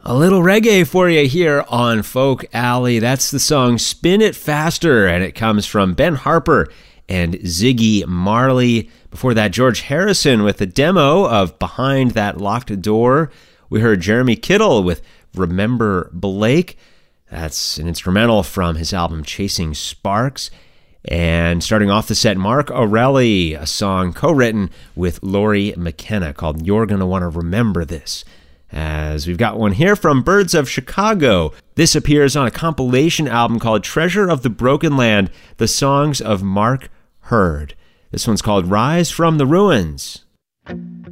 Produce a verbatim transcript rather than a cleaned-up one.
A little reggae for you here on Folk Alley. That's the song Spin It Faster, and it comes from Ben Harper and Ziggy Marley. Before that, George Harrison with the demo of Behind That Locked Door. We heard Jeremy Kittle with Remember Blake. That's an instrumental from his album Chasing Sparks. And starting off the set, Mark O'Reilly, a song co-written with Laurie McKenna called You're Gonna Want to Remember This. As we've got one here from Birds of Chicago. This appears on a compilation album called Treasure of the Broken Land, the songs of Mark Hurd. This one's called Rise from the Ruins.